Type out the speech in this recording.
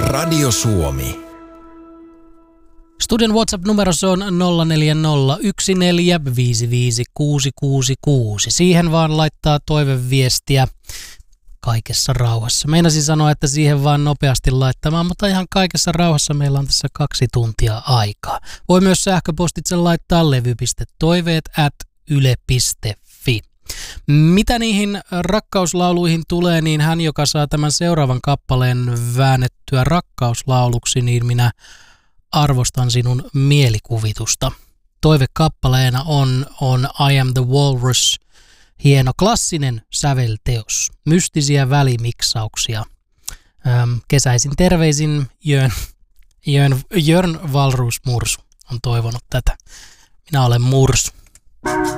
Radio Suomi. Studion WhatsApp-numero on 0401455666. Siihen vaan laittaa toiveviestiä kaikessa rauhassa. Meinasin sanoa, että siihen vaan nopeasti laittamaan, mutta ihan kaikessa rauhassa meillä on tässä 2 tuntia aikaa. Voi myös sähköpostitse laittaa levy.toiveet@yle.fi. Mitä niihin rakkauslauluihin tulee, niin hän, joka saa tämän seuraavan kappaleen väännettyä rakkauslauluksi, niin minä arvostan sinun mielikuvitusta. Toivekappaleena on I Am the Walrus, hieno klassinen sävelteos, mystisiä välimiksauksia. Kesäisin terveisin Jörn Valrus Mursu on toivonut tätä. Minä olen Mursu.